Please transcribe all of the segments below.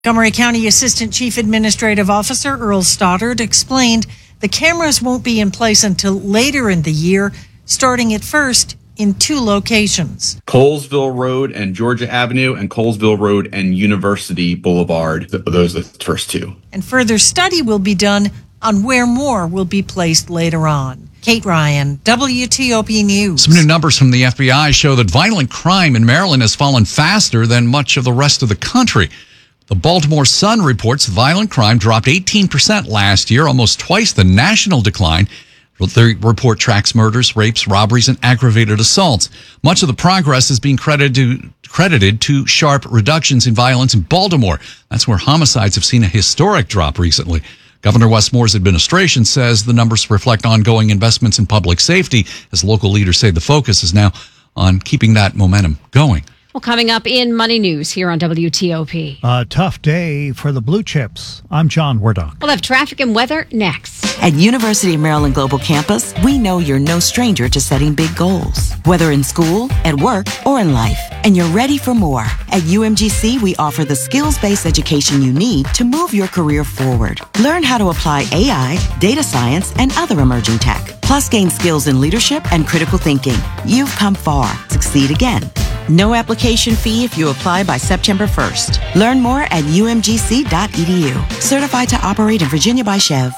Montgomery County Assistant Chief Administrative Officer Earl Stoddard explained the cameras won't be in place until later in the year, starting at first in 2 locations. Colesville Road and Georgia Avenue, and Colesville Road and University Boulevard. Those are the first 2. And further study will be done on where more will be placed later on. Kate Ryan, WTOP News. Some new numbers from the FBI show that violent crime in Maryland has fallen faster than much of the rest of the country. The Baltimore Sun reports violent crime dropped 18% last year, almost twice the national decline. The report tracks murders, rapes, robberies, and aggravated assaults. Much of the progress is being credited to sharp reductions in violence in Baltimore. That's where homicides have seen a historic drop recently. Governor Wes Moore's administration says the numbers reflect ongoing investments in public safety, as local leaders say the focus is now on keeping that momentum going. Well, coming up in Money News here on WTOP. A tough day for the blue chips. I'm John Wardock. We'll have traffic and weather next. At University of Maryland Global Campus, we know you're no stranger to setting big goals, whether in school, at work, or in life. And you're ready for more. At UMGC, we offer the skills-based education you need to move your career forward. Learn how to apply AI, data science, and other emerging tech. Plus, gain skills in leadership and critical thinking. You've come far. Succeed again. No application fee if you apply by September 1st. Learn more at umgc.edu. Certified to operate in Virginia by Chev.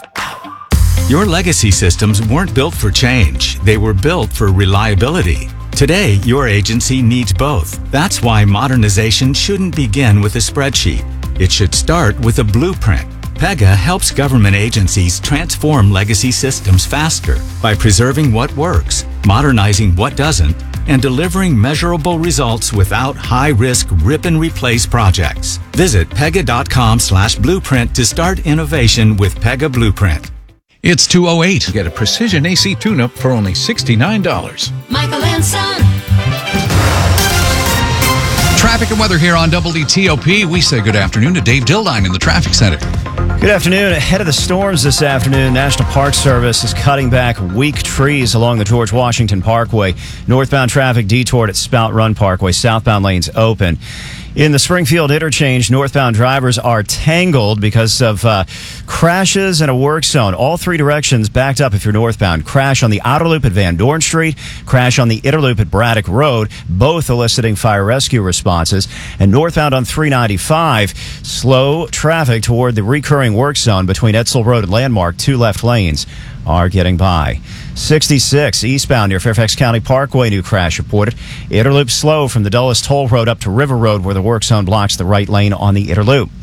Your legacy systems weren't built for change. They were built for reliability. Today, your agency needs both. That's why modernization shouldn't begin with a spreadsheet. It should start with a blueprint. Pega helps government agencies transform legacy systems faster by preserving what works, modernizing what doesn't, and delivering measurable results without high-risk rip-and-replace projects. Visit pega.com/blueprint to start innovation with Pega Blueprint. It's 2:08. Get a Precision AC tune-up for only $69. Michael and Son. Traffic and weather here on WTOP. We say good afternoon to Dave Dildine in the Traffic Center. Good afternoon. Ahead of the storms this afternoon, National Park Service is cutting back weak trees along the George Washington Parkway. Northbound traffic detoured at Spout Run Parkway. Southbound lanes open. In the Springfield interchange, northbound drivers are tangled because of crashes in a work zone. All 3 directions backed up if you're northbound. Crash on the outer loop at Van Dorn Street, crash on the inner loop at Braddock Road, both eliciting fire rescue responses. And northbound on 395, slow traffic toward the recurring work zone between Etzel Road and Landmark. 2 left lanes are getting by. 66 eastbound near Fairfax County Parkway, new crash reported. Inner loop slow from the Dulles Toll Road up to River Road, where the work zone blocks the right lane on the inner loop.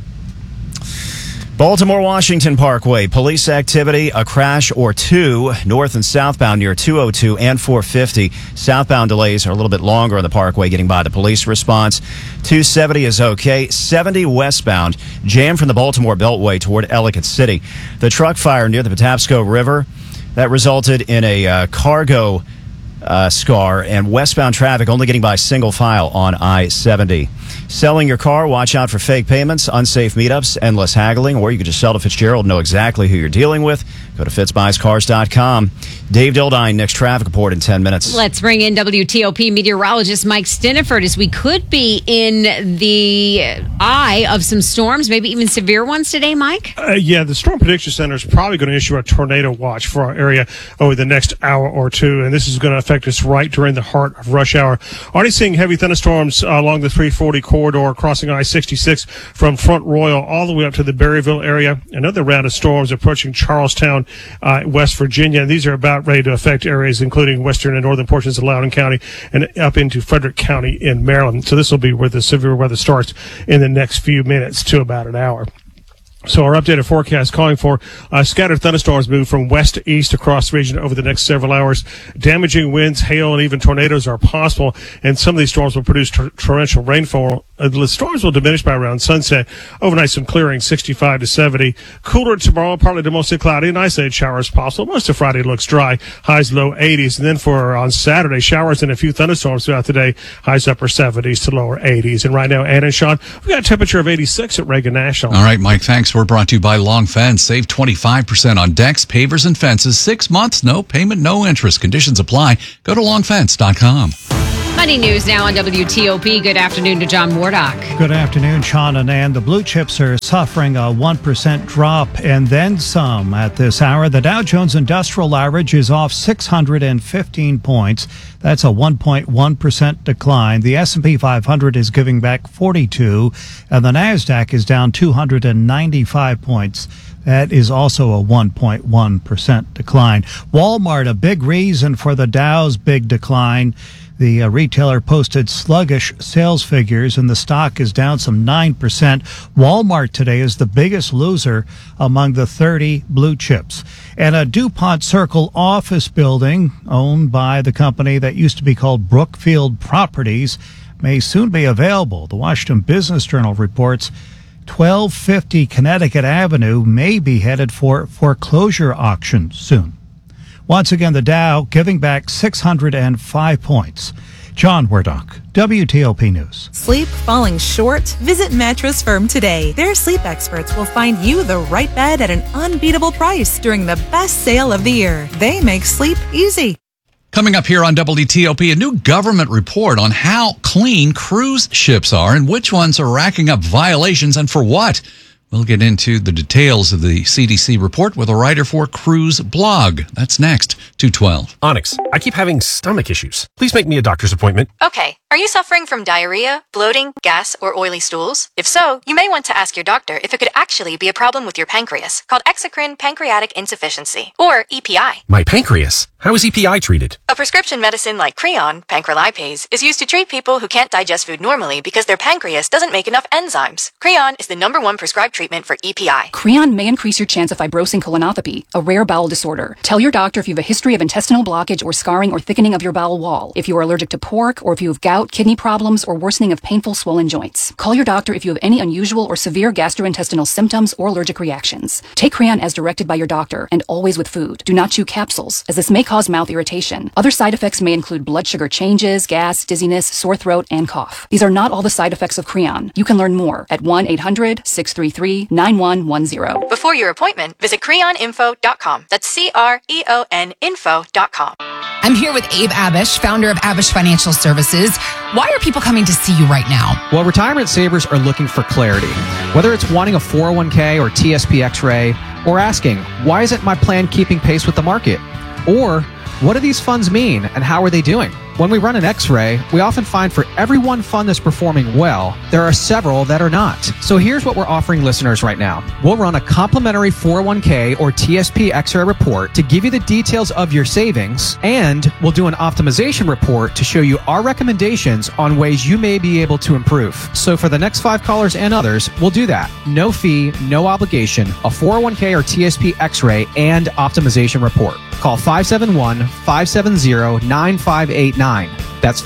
Baltimore Washington Parkway, police activity, a crash or 2 north and southbound near 202 and 450. Southbound delays are a little bit longer on the parkway, getting by the police response. 270 is okay. 70 westbound, jammed from the Baltimore Beltway toward Ellicott City. The truck fire near the Patapsco River, that resulted in a cargo scar, and westbound traffic only getting by single file on I-70. Selling your car, watch out for fake payments, unsafe meetups, endless haggling, or you could just sell to Fitzgerald, know exactly who you're dealing with. Go to fitzbuyscars.com. Dave Dildine, next traffic report in 10 minutes. Let's bring in WTOP meteorologist Mike Stiniford, as we could be in the eye of some storms, maybe even severe ones today, Mike? Yeah, the Storm Prediction Center is probably going to issue a tornado watch for our area over the next hour or 2, and this is going to affect us right during the heart of rush hour. Already seeing heavy thunderstorms along the 340 corridor, crossing I-66 from Front Royal all the way up to the Berryville area. Another round of storms approaching Charlestown, West Virginia. These are about ready to affect areas including western and northern portions of Loudoun County and up into Frederick County in Maryland. So this will be where the severe weather starts in the next few minutes to about an hour. So our updated forecast calling for scattered thunderstorms move from west to east across the region over the next several hours. Damaging winds, hail, and even tornadoes are possible, and some of these storms will produce torrential rainfall. The storms will diminish by around sunset. Overnight, some clearing, 65 to 70. Cooler tomorrow, partly to mostly cloudy, and isolated showers possible. Most of Friday looks dry, highs low 80s. And then for on Saturday, showers and a few thunderstorms throughout the day, highs upper 70s to lower 80s. And right now, Ann and Sean, we've got a temperature of 86 at Reagan National. All right, Mike, thanks. We're brought to you by Long Fence. Save 25% on decks, pavers, and fences. 6 months, no payment, no interest. Conditions apply. Go to longfence.com. Money news now on WTOP. Good afternoon to John Wardock. Good afternoon, Sean and Ann. The blue chips are suffering a 1% drop and then some at this hour. The Dow Jones Industrial Average is off 615 points. That's a 1.1% decline. The S&P 500 is giving back 42, and the Nasdaq is down 295 points. That is also a 1.1% decline. Walmart, a big reason for the Dow's big decline. The retailer posted sluggish sales figures, and the stock is down some 9%. Walmart today is the biggest loser among the 30 blue chips. And a DuPont Circle office building owned by the company that used to be called Brookfield Properties may soon be available. The Washington Business Journal reports 1250 Connecticut Avenue may be headed for foreclosure auction soon. Once again, the Dow giving back 605 points. John Wardock, WTOP News. Sleep falling short? Visit Mattress Firm today. Their sleep experts will find you the right bed at an unbeatable price during the best sale of the year. They make sleep easy. Coming up here on WTOP, a new government report on how clean cruise ships are and which ones are racking up violations and for what. We'll get into the details of the CDC report with a writer for Cruise Blog. That's next, 2:12. Onyx, I keep having stomach issues. Please make me a doctor's appointment. Okay. Are you suffering from diarrhea, bloating, gas, or oily stools? If so, you may want to ask your doctor if it could actually be a problem with your pancreas, called exocrine pancreatic insufficiency, or EPI. My pancreas? How is EPI treated? A prescription medicine like Creon, pancrelipase, is used to treat people who can't digest food normally because their pancreas doesn't make enough enzymes. Creon is the #1 prescribed treatment for EPI. Creon may increase your chance of fibrosing colonopathy, a rare bowel disorder. Tell your doctor if you have a history of intestinal blockage or scarring or thickening of your bowel wall, if you are allergic to pork, or if you have gout, kidney problems, or worsening of painful swollen joints. Call your doctor if you have any unusual or severe gastrointestinal symptoms or allergic reactions. Take Creon as directed by your doctor and always with food. Do not chew capsules, as this may cause mouth irritation. Other side effects may include blood sugar changes, gas, dizziness, sore throat, and cough. These are not all the side effects of Creon. You can learn more at 1-800-633-9110. Before your appointment, visit creoninfo.com. That's CREON info.com. I'm here with Abe Abish, founder of Abish Financial Services. Why are people coming to see you right now? Well, retirement savers are looking for clarity. Whether it's wanting a 401k or TSP X-ray, or asking, why isn't my plan keeping pace with the market? Or, what do these funds mean and how are they doing? When we run an X-ray, we often find for every one fund that's performing well, there are several that are not. So here's what we're offering listeners right now. We'll run a complimentary 401k or TSP X-ray report to give you the details of your savings, and we'll do an optimization report to show you our recommendations on ways you may be able to improve. So for the next 5 callers and others, we'll do that. No fee, no obligation, a 401k or TSP X-ray and optimization report. Call 571-570-9589. That's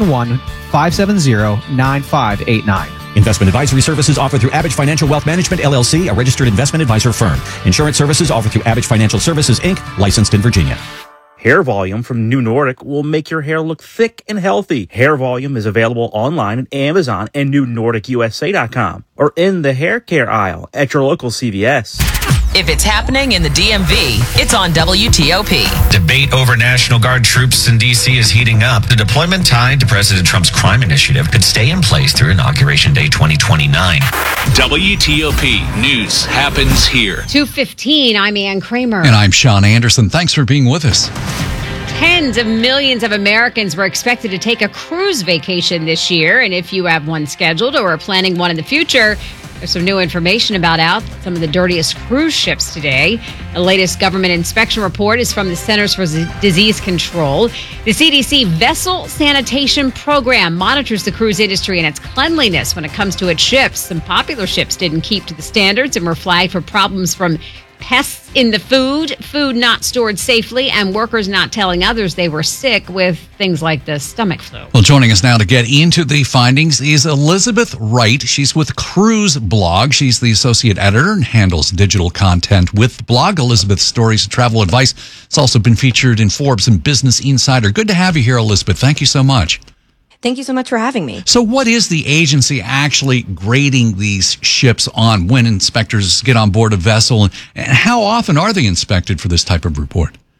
571-570-9589. Investment advisory services offered through Abish Financial Wealth Management, LLC, a registered investment advisor firm. Insurance services offered through Abish Financial Services, Inc., licensed in Virginia. Hair Volume from New Nordic will make your hair look thick and healthy. Hair Volume is available online at Amazon and NewNordicUSA.com or in the hair care aisle at your local CVS. If it's happening in the DMV, it's on WTOP. Debate over National Guard troops in D.C. is heating up. The deployment tied to President Trump's crime initiative could stay in place through Inauguration Day 2029. WTOP News happens here. 2:15, I'm Ann Kramer. And I'm Sean Anderson. Thanks for being with us. Tens of millions of Americans were expected to take a cruise vacation this year. And if you have one scheduled or are planning one in the future, there's some new information about some of the dirtiest cruise ships today. The latest government inspection report is from the Centers for Disease Control. The CDC Vessel Sanitation Program monitors the cruise industry and its cleanliness when it comes to its ships. Some popular ships didn't keep to the standards and were flagged for problems from pests in the food not stored safely, and workers not telling others they were sick with things like the stomach flu. Well, joining us now to get into the findings is Elizabeth Wright. She's with Cruise Blog. She's the associate editor and handles digital content with the blog. Elizabeth's stories and travel advice. It's also been featured in Forbes and Business Insider. Good to have you here, Elizabeth. Thank you so much. Thank you so much for having me. So what is the agency actually grading these ships on when inspectors get on board a vessel? And how often are they inspected for this type of report?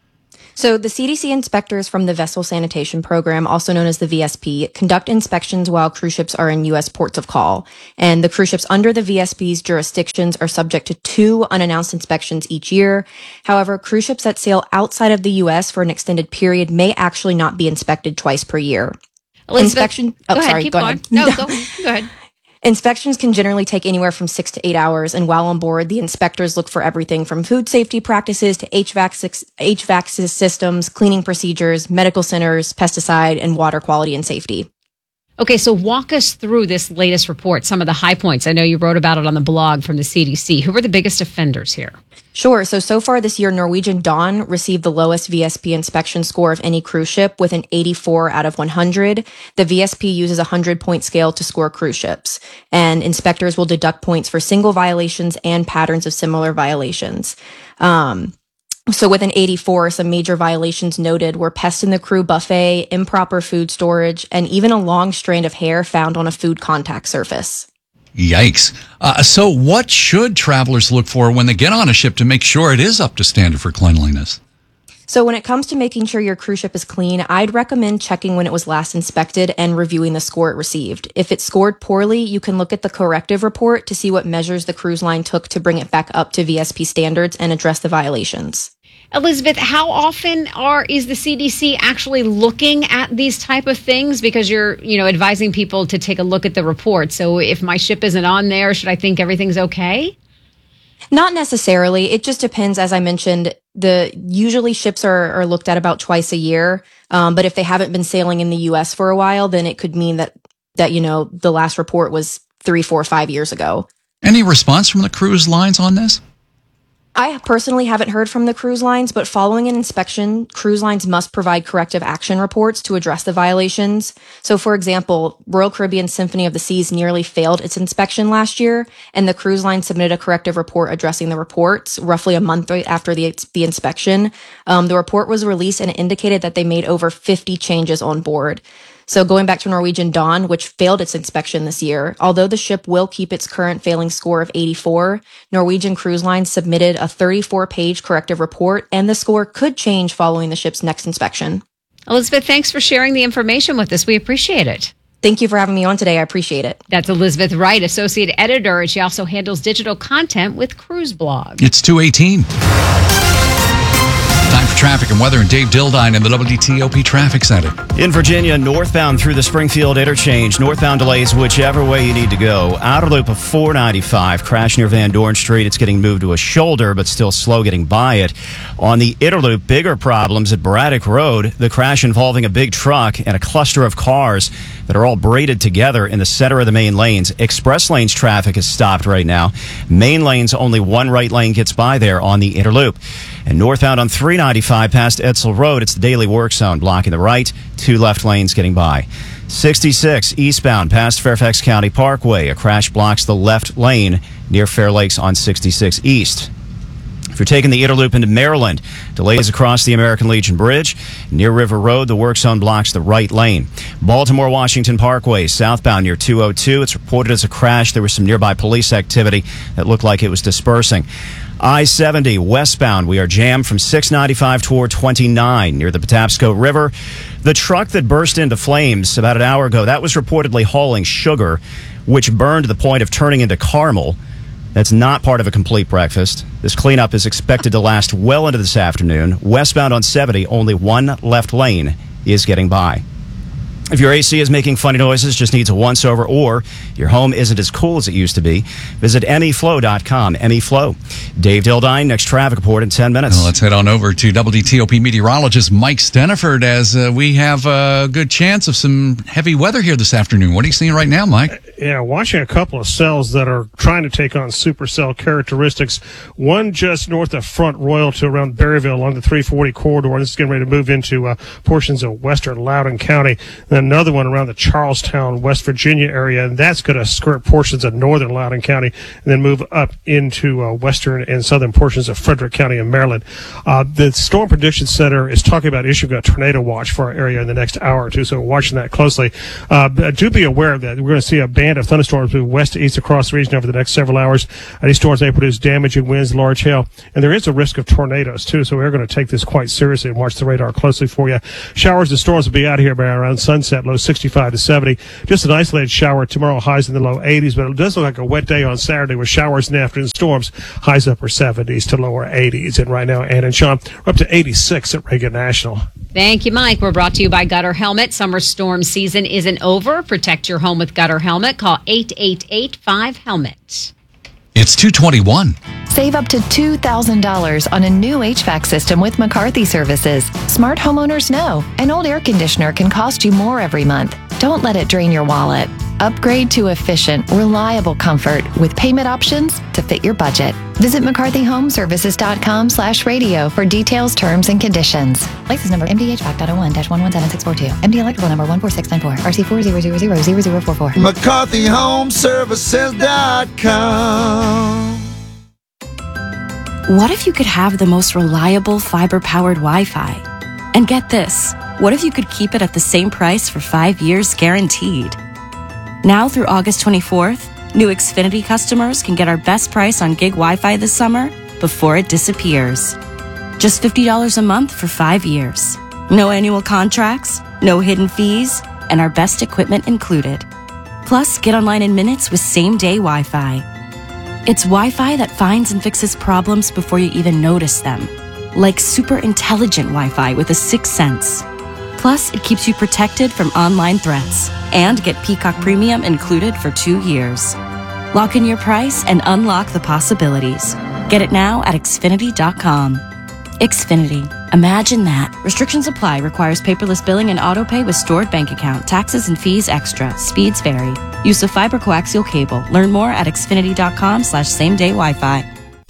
So the CDC inspectors from the Vessel Sanitation Program, also known as the VSP, conduct inspections while cruise ships are in U.S. ports of call. And the cruise ships under the VSP's jurisdictions are subject to 2 unannounced inspections each year. However, cruise ships that sail outside of the U.S. for an extended period may actually not be inspected twice per year. Elizabeth, go ahead. No, go ahead. Inspections can generally take anywhere from 6 to 8 hours, and while on board, the inspectors look for everything from food safety practices to HVAC systems, cleaning procedures, medical centers, pesticide, and water quality and safety. Okay, so walk us through this latest report, some of the high points. I know you wrote about it on the blog from the CDC. Who were the biggest offenders here? Sure. So far this year, Norwegian Dawn received the lowest VSP inspection score of any cruise ship with an 84 out of 100. The VSP uses a 100-point scale to score cruise ships, and inspectors will deduct points for single violations and patterns of similar violations. So with an 84, some major violations noted were pests in the crew buffet, improper food storage, and even a long strand of hair found on a food contact surface. Yikes. So what should travelers look for when they get on a ship to make sure it is up to standard for cleanliness? So when it comes to making sure your cruise ship is clean, I'd recommend checking when it was last inspected and reviewing the score it received. If it scored poorly, you can look at the corrective report to see what measures the cruise line took to bring it back up to VSP standards and address the violations. Elizabeth, how often is the CDC actually looking at these type of things? Because you're, advising people to take a look at the report. So if my ship isn't on there, should I think everything's okay? Not necessarily. It just depends. As I mentioned, usually ships are looked at about twice a year. But if they haven't been sailing in the U.S. for a while, then it could mean that the last report was 3, 4, 5 years ago. Any response from the cruise lines on this? I personally haven't heard from the cruise lines, but following an inspection, cruise lines must provide corrective action reports to address the violations. So, for example, Royal Caribbean Symphony of the Seas nearly failed its inspection last year, and the cruise line submitted a corrective report addressing the reports roughly a month after the inspection. The report was released and it indicated that they made over 50 changes on board. So going back to Norwegian Dawn, which failed its inspection this year, although the ship will keep its current failing score of 84, Norwegian Cruise Line submitted a 34-page corrective report, and the score could change following the ship's next inspection. Elizabeth, thanks for sharing the information with us. We appreciate it. Thank you for having me on today. I appreciate it. That's Elizabeth Wright, Associate Editor, and she also handles digital content with Cruise Blog. It's 2:18. Time for traffic and weather, and Dave Dildine in the WTOP Traffic Center. In Virginia, northbound through the Springfield interchange, northbound delays whichever way you need to go. Outer loop of 495, crash near Van Dorn Street. It's getting moved to a shoulder, but still slow getting by it. On the inner loop, bigger problems at Braddock Road. The crash involving a big truck and a cluster of cars that are all braided together in the center of the main lanes. Express lanes traffic is stopped right now. Main lanes, only one right lane gets by there on the inner loop. And northbound on 395 past Edsel Road, it's the daily work zone blocking the right, 2 left lanes getting by. 66 eastbound past Fairfax County Parkway, a crash blocks the left lane near Fair Lakes on 66 east. If you're taking the inner loop into Maryland, delays across the American Legion Bridge. Near River Road, the work zone blocks the right lane. Baltimore-Washington Parkway, southbound near 202. It's reported as a crash. There was some nearby police activity that looked like it was dispersing. I-70 westbound, we are jammed from 695 toward 29 near the Patapsco River. The truck that burst into flames about an hour ago, that was reportedly hauling sugar, which burned to the point of turning into caramel. That's not part of a complete breakfast. This cleanup is expected to last well into this afternoon. Westbound on 70, only one left lane is getting by. If your AC is making funny noises, just needs a once-over, or your home isn't as cool as it used to be, visit MEFlow.com. MEFlow. Dave Dildine, next traffic report in 10 minutes. Well, let's head on over to WTOP meteorologist Mike Steniford as we have a good chance of some heavy weather here this afternoon. What are you seeing right now, Mike? Yeah, watching a couple of cells that are trying to take on supercell characteristics. One just north of Front Royal to around Berryville along the 340 corridor. This is getting ready to move into portions of western Loudoun County. Then another one around the Charlestown, West Virginia area, and that's going to skirt portions of northern Loudoun County and then move up into western and southern portions of Frederick County in Maryland. The Storm Prediction Center is talking about issuing a tornado watch for our area in the next hour or two, so we're watching that closely. Do be aware of that. We're going to see a band band of thunderstorms move west to east across the region over the next several hours. These storms may produce damaging winds, large hail, and there is a risk of tornadoes, too, so we're going to take this quite seriously and watch the radar closely for you. Showers and storms will be out here by around sunset, low 65 to 70. Just an isolated shower tomorrow, highs in the low 80s, but it does look like a wet day on Saturday with showers and afternoon storms, highs upper 70s to lower 80s. And right now, Ann and Sean, we're up to 86 at Reagan National. Thank you, Mike. We're brought to you by Gutter Helmet. Summer storm season isn't over. Protect your home with Gutter Helmet. Call 888-5HELMET. It's 2:21. Save up to $2,000 on a new HVAC system with McCarthy Services. Smart homeowners know an old air conditioner can cost you more every month. Don't let it drain your wallet. Upgrade to efficient, reliable comfort with payment options to fit your budget. Visit McCarthyHomeservices.com/radio for details, terms, and conditions. License number MDHVAC.01-117642. MD electrical number 14694. RC400000044. McCarthyHomeservices.com. What if you could have the most reliable fiber-powered Wi-Fi? And get this, what if you could keep it at the same price for 5 years guaranteed? Now through August 24th, new Xfinity customers can get our best price on gig Wi-Fi this summer before it disappears. Just $50 a month for 5 years. No annual contracts, no hidden fees, and our best equipment included. Plus, get online in minutes with same-day Wi-Fi. It's Wi-Fi that finds and fixes problems before you even notice them. Like super intelligent Wi-Fi with a sixth sense. Plus, it keeps you protected from online threats. And get Peacock Premium included for 2 years. Lock in your price and unlock the possibilities. Get it now at Xfinity.com. Xfinity. Imagine that. Restrictions apply. Requires paperless billing and autopay with stored bank account. Taxes and fees extra. Speeds vary. Use of fiber coaxial cable. Learn more at Xfinity.com/same-day Wi-Fi.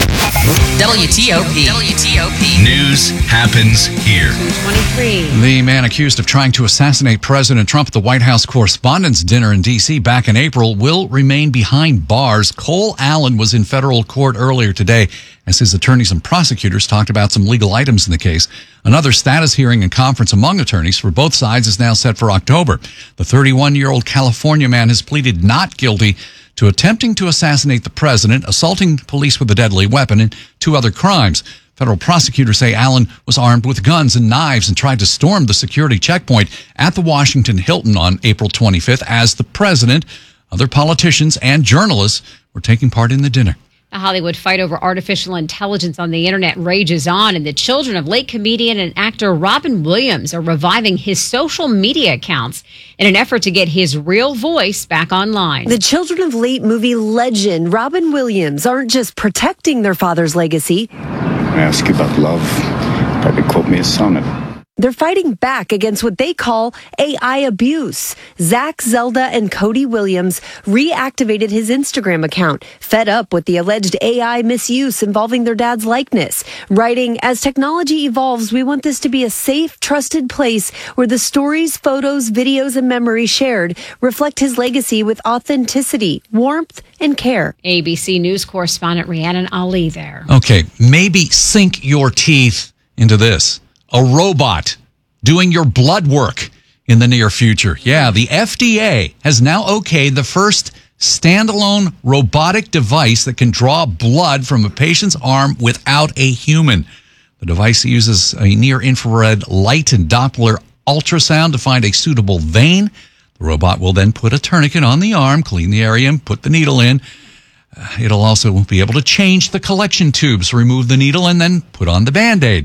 WTOP. News happens here. 23. The man accused of trying to assassinate President Trump at the White House Correspondents' Dinner in D.C. back in April will remain behind bars. Cole Allen was in federal court earlier today as his attorneys and prosecutors talked about some legal items in the case. Another status hearing and conference among attorneys for both sides is now set for October. The 31-year-old California man has pleaded not guilty to attempting to assassinate the president, assaulting police with a deadly weapon, and 2 other crimes. Federal prosecutors say Allen was armed with guns and knives and tried to storm the security checkpoint at the Washington Hilton on April 25th as the president, other politicians, and journalists were taking part in the dinner. The Hollywood fight over artificial intelligence on the internet rages on, and the children of late comedian and actor Robin Williams are reviving his social media accounts in an effort to get his real voice back online. The children of late movie legend Robin Williams aren't just protecting their father's legacy. I ask you about love, probably quote me a sonnet. They're fighting back against what they call AI abuse. Zach, Zelda, and Cody Williams reactivated his Instagram account, fed up with the alleged AI misuse involving their dad's likeness, writing, "As technology evolves, we want this to be a safe, trusted place where the stories, photos, videos, and memories shared reflect his legacy with authenticity, warmth, and care." ABC News correspondent Rhiannon Ali there. Okay, maybe sink your teeth into this. A robot doing your blood work in the near future. Yeah, the FDA has now okayed the first standalone robotic device that can draw blood from a patient's arm without a human. The device uses a near-infrared light and Doppler ultrasound to find a suitable vein. The robot will then put a tourniquet on the arm, clean the area, and put the needle in. It'll also be able to change the collection tubes, remove the needle, and then put on the Band-Aid.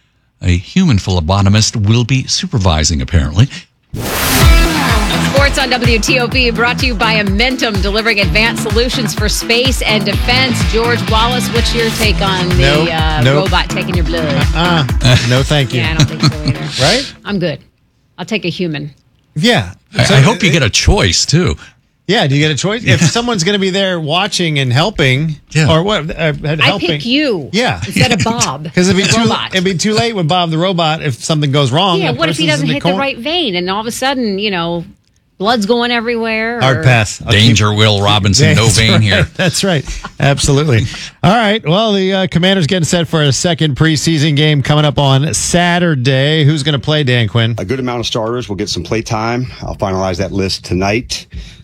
A human phlebotomist will be supervising, apparently. Sports on WTOP brought to you by Amentum, delivering advanced solutions for space and defense. George Wallace, what's your take on the robot taking your blood? No, thank you. Yeah, I don't think so either. Right? I'm good. I'll take a human. Yeah. I hope you get a choice, too. Yeah, do you get a choice? If someone's going to be there watching and helping, or what? Helping. I pick you. Yeah. Instead of Bob. Because it'd be too late with Bob the robot if something goes wrong. Yeah, what if he doesn't hit the right vein and all of a sudden, blood's going everywhere? Hard pass. Danger, Will Robinson, no vein here. That's right. Absolutely. All right. Well, the Commanders getting set for a second preseason game coming up on Saturday. Who's going to play, Dan Quinn? A good amount of starters will get some play time. I'll finalize that list tonight.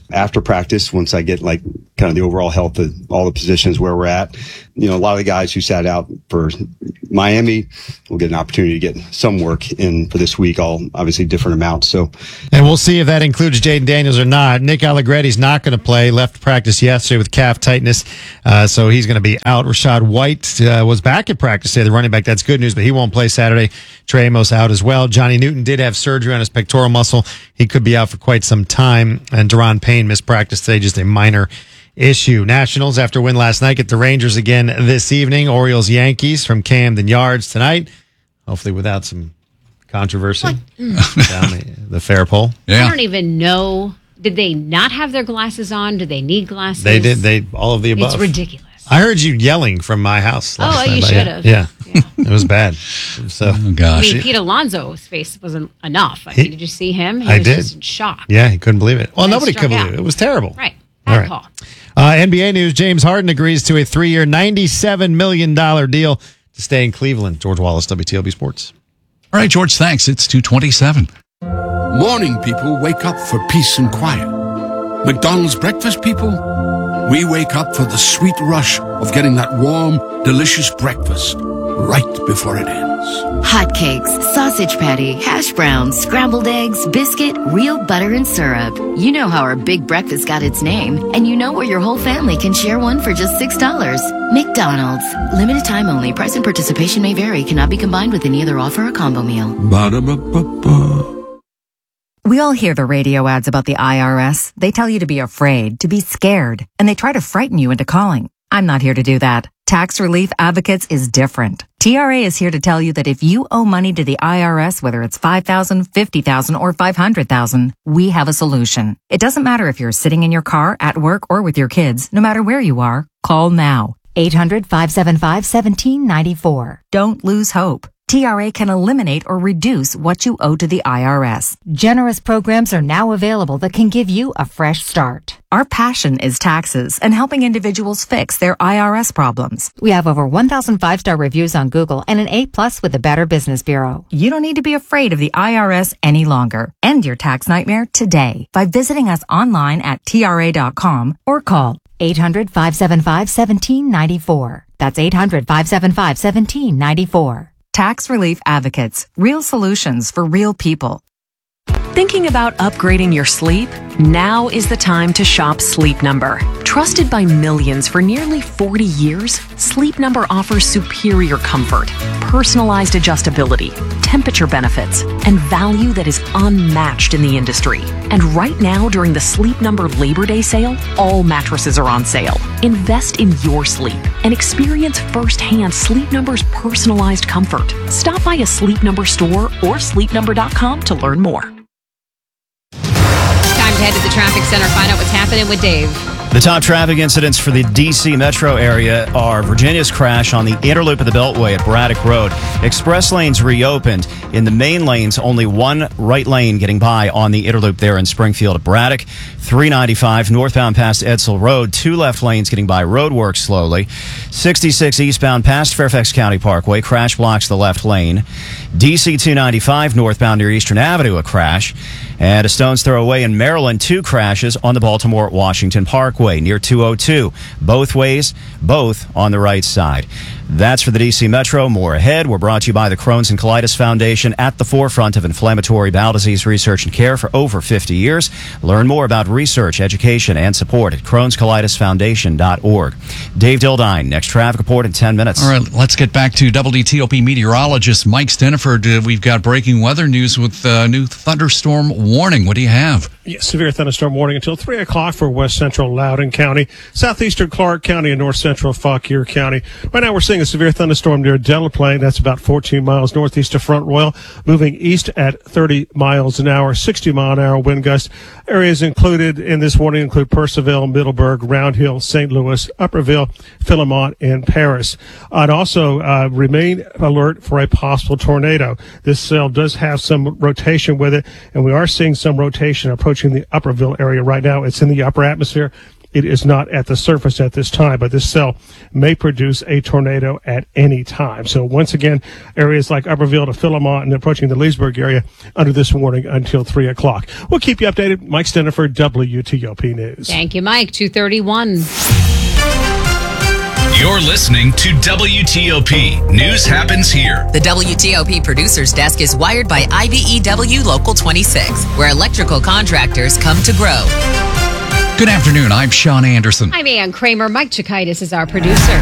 after practice, once I get like kind of the overall health of all the positions where we're at. You know, a lot of the guys who sat out for Miami will get an opportunity to get some work in for this week, all obviously different amounts. So, and we'll see if that includes Jaden Daniels or not. Nick Allegretti's not going to play. Left practice yesterday with calf tightness, so he's going to be out. Rashad White was back at practice today, the running back. That's good news, but he won't play Saturday. Trey Amos out as well. Johnny Newton did have surgery on his pectoral muscle. He could be out for quite some time. And Deron Payne missed practice today, just a minor issue. Nationals, after win last night, get the Rangers again this evening. Orioles, Yankees from Camden Yards tonight. Hopefully without some controversy down the fair pole. I don't even know. Did they not have their glasses on? Do they need glasses? They did. They all of the above. It's ridiculous. I heard you yelling from my house last night. You should have. Yeah. It was bad. So, gosh. I mean, Pete Alonso's face wasn't enough. I mean, did you see him? He I was did. just in shock. Yeah, he couldn't believe it. Well, And nobody struck could believe out. it. It was terrible. Right. All Bad right. call. NBA news, James Harden agrees to a 3-year, $97 million deal to stay in Cleveland. George Wallace, WTOB Sports. All right, George, thanks. It's 2:27. Morning people wake up for peace and quiet. McDonald's breakfast people, we wake up for the sweet rush of getting that warm, delicious breakfast right before it ends. Hotcakes, sausage patty, hash browns, scrambled eggs, biscuit, real butter and syrup. You know how our big breakfast got its name, and you know where your whole family can share one for just $6. McDonald's. Limited time only. Price and participation may vary. Cannot be combined with any other offer or combo meal. Ba-da-ba-ba-ba. We all hear the radio ads about the IRS. They tell you to be afraid, to be scared, and they try to frighten you into calling. I'm not here to do that. Tax Relief Advocates is different. TRA is here to tell you that if you owe money to the IRS, whether it's $5,000, $50,000, or $500,000, we have a solution. It doesn't matter if you're sitting in your car, at work, or with your kids. No matter where you are, call now. 800-575-1794. Don't lose hope. TRA can eliminate or reduce what you owe to the IRS. Generous programs are now available that can give you a fresh start. Our passion is taxes and helping individuals fix their IRS problems. We have over 1,000 5-star reviews on Google and an A+ with the Better Business Bureau. You don't need to be afraid of the IRS any longer. End your tax nightmare today by visiting us online at TRA.com or call 800-575-1794. That's 800-575-1794. Tax Relief Advocates. Real solutions for real people. Thinking about upgrading your sleep? Now is the time to shop Sleep Number. Trusted by millions for nearly 40 years, Sleep Number offers superior comfort, personalized adjustability, temperature benefits, and value that is unmatched in the industry. And right now, during the Sleep Number Labor Day sale, all mattresses are on sale. Invest in your sleep and experience firsthand Sleep Number's personalized comfort. Stop by a Sleep Number store or sleepnumber.com to learn more. Time to head to the traffic center, find out what's happening with Dave. The top traffic incidents for the D.C. metro area are Virginia's crash on the inner loop of the Beltway at Braddock Road. Express lanes reopened. In the main lanes, only one right lane getting by on the inner loop there in Springfield at Braddock. 395 northbound past Edsel Road. 2 left lanes getting by roadwork slowly. 66 eastbound past Fairfax County Parkway. Crash blocks the left lane. D.C. 295 northbound near Eastern Avenue, a crash. And a stone's throw away in Maryland, 2 crashes on the Baltimore-Washington Parkway near 202. Both ways, both on the right side. That's for the D.C. Metro. More ahead. We're brought to you by the Crohn's and Colitis Foundation, at the forefront of inflammatory bowel disease research and care for over 50 years. Learn more about research, education, and support at Crohn'sColitisFoundation.org. Dave Dildine, next traffic report in 10 minutes. All right, let's get back to WTOP meteorologist Mike Steniford. We've got breaking weather news with new thunderstorm warning. What do you have? Yes, severe thunderstorm warning until 3 o'clock for west central Loudoun County, southeastern Clark County, and north central Fauquier County. Right now we're seeing a severe thunderstorm near Delaplane. That's about 14 miles northeast of Front Royal, moving east at 30 miles an hour, 60-mile-an-hour wind gust. Areas included in this warning include Purcellville, Middleburg, Round Hill, St. Louis, Upperville, Philemont, and Paris. I'd also remain alert for a possible tornado. This cell does have some rotation with it, and we are seeing some rotation approaching the Upperville area right now. It's in the upper atmosphere. It is not at the surface at this time, but this cell may produce a tornado at any time. So once again, areas like Upperville to Philemont and approaching the Leesburg area under this warning until 3 o'clock. We'll keep you updated. Mike Steniford, WTOP News. Thank you, Mike. 2:31. You're listening to WTOP. News happens here. The WTOP Producers Desk is wired by IBEW Local 26, where electrical contractors come to grow. Good afternoon. I'm Sean Anderson. I'm Ann Kramer. Mike Chikaitis is our producer.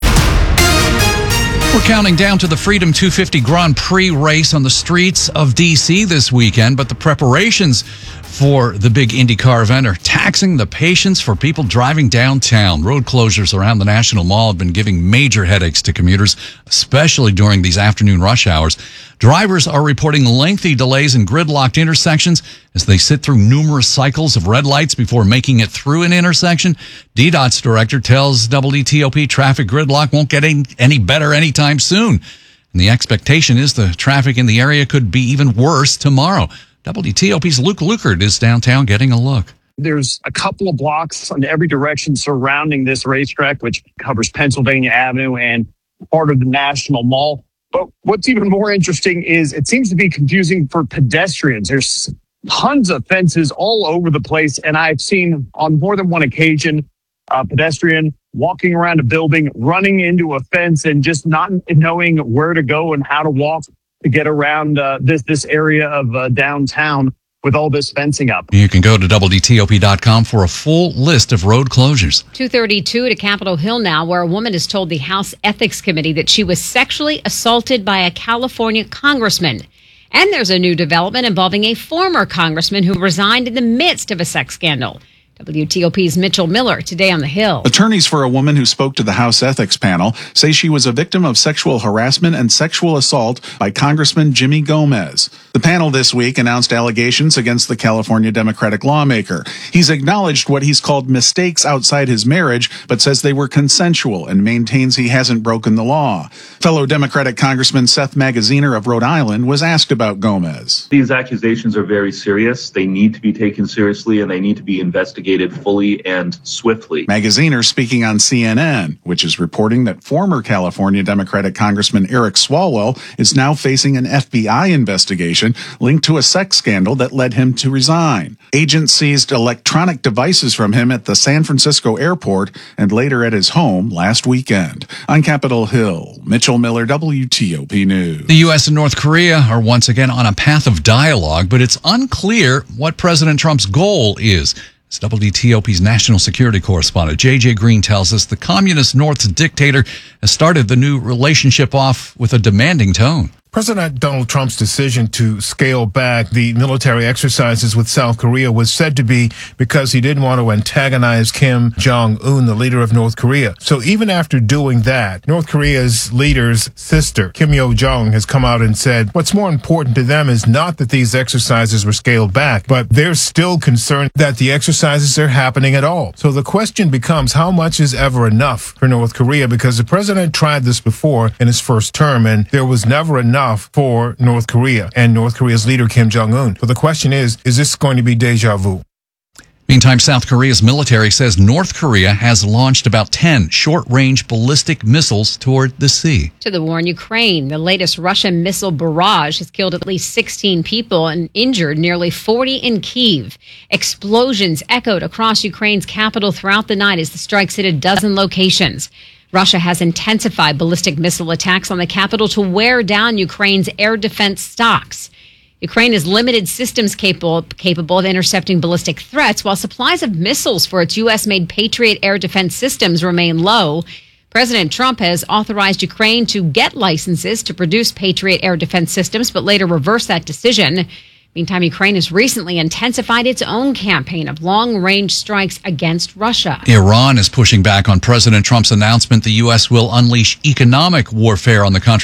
We're counting down to the Freedom 250 Grand Prix race on the streets of D.C. this weekend, but the preparations for the big IndyCar event are taxing the patience for people driving downtown. Road closures around the National Mall have been giving major headaches to commuters, especially during these afternoon rush hours. Drivers are reporting lengthy delays in gridlocked intersections as they sit through numerous cycles of red lights before making it through an intersection. DDOT's director tells WTOP traffic gridlock won't get any better anytime soon. And the expectation is the traffic in the area could be even worse tomorrow. WTOP's Luke Lukert is downtown getting a look. There's a couple of blocks in every direction surrounding this racetrack, which covers Pennsylvania Avenue and part of the National Mall. But what's even more interesting is it seems to be confusing for pedestrians. There's tons of fences all over the place, and I've seen on more than one occasion a pedestrian walking around a building, running into a fence, and just not knowing where to go and how to walk to get around this area of downtown with all this fencing up. You can go to WTOP.com for a full list of road closures. 2:32 to Capitol Hill now, where a woman has told the House Ethics Committee that she was sexually assaulted by a California congressman. And there's a new development involving a former congressman who resigned in the midst of a sex scandal. WTOP's Mitchell Miller today on the Hill. Attorneys for a woman who spoke to the House Ethics Panel say she was a victim of sexual harassment and sexual assault by Congressman Jimmy Gomez. The panel this week announced allegations against the California Democratic lawmaker. He's acknowledged what he's called mistakes outside his marriage, but says they were consensual and maintains he hasn't broken the law. Fellow Democratic Congressman Seth Magaziner of Rhode Island was asked about Gomez. These accusations are very serious. They need to be taken seriously and they need to be investigated fully and swiftly. Magaziner speaking on CNN, which is reporting that former California Democratic Congressman Eric Swalwell is now facing an FBI investigation linked to a sex scandal that led him to resign. Agents seized electronic devices from him at the San Francisco airport and later at his home last weekend. On Capitol Hill, Mitchell Miller, WTOP News. The U.S. and North Korea are once again on a path of dialogue, but it's unclear what President Trump's goal is. As WTOP's national security correspondent J.J. Green tells us, the communist North's dictator has started the new relationship off with a demanding tone. President Donald Trump's decision to scale back the military exercises with South Korea was said to be because he didn't want to antagonize Kim Jong-un, the leader of North Korea. So even after doing that, North Korea's leader's sister, Kim Yo-jong, has come out and said what's more important to them is not that these exercises were scaled back, but they're still concerned that the exercises are happening at all. So the question becomes, how much is ever enough for North Korea? Because the president tried this before in his first term, and there was never enough for North Korea and North Korea's leader, Kim Jong-un. So the question is this going to be deja vu? Meantime, South Korea's military says North Korea has launched about 10 short-range ballistic missiles toward the sea. To the war in Ukraine, the latest Russian missile barrage has killed at least 16 people and injured nearly 40 in Kyiv. Explosions echoed across Ukraine's capital throughout the night as the strikes hit a dozen locations. Russia has intensified ballistic missile attacks on the capital to wear down Ukraine's air defense stocks. Ukraine is limited systems capable of intercepting ballistic threats, while supplies of missiles for its U.S.-made Patriot air defense systems remain low. President Trump has authorized Ukraine to get licenses to produce Patriot air defense systems, but later reversed that decision. Meantime, Ukraine has recently intensified its own campaign of long-range strikes against Russia. Iran is pushing back on President Trump's announcement the U.S. will unleash economic warfare on the country